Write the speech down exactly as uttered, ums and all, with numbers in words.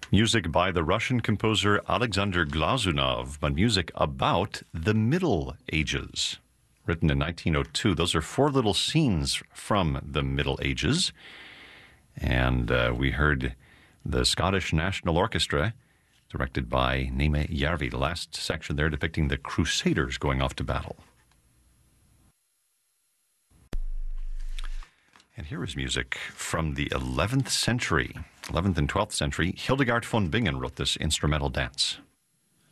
Music by the Russian composer Alexander Glazunov, but music about the Middle Ages. Written in nineteen oh two. Those are four little scenes from the Middle Ages. And uh, we heard the Scottish National Orchestra, directed by Naima Järvi. The last section there depicting the Crusaders going off to battle. And here is music from the eleventh century, eleventh and twelfth century. Hildegard von Bingen wrote this instrumental dance.